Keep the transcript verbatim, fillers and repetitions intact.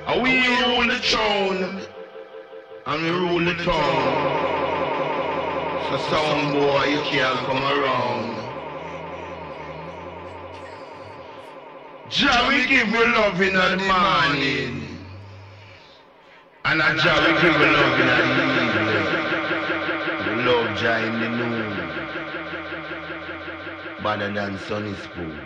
And we rule the throne, and we rule the town. So sound boy, you can't come around. Jah we give you love in the morning, and a Jah we give you love in the evening. We love Jah in the noon, better than sunny spoon.